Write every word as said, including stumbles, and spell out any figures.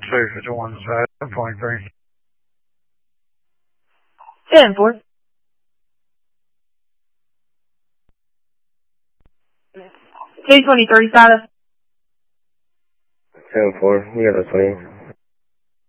safe at the one side. I'm fine, thanks. ten four. J twenty-three status. ten four, we got a twenty.